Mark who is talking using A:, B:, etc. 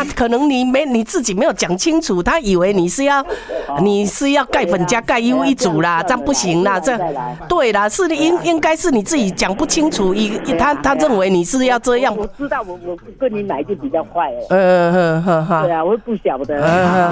A: 可能你自己没有讲清楚，他以为你是要盖粉加盖 U 一组啦，这样不行啦，这对啦，是应该是你自己讲不清楚，他认为你是要这样。
B: 我知道，我跟你买就比较快。
A: 对
B: 啊，我不晓得。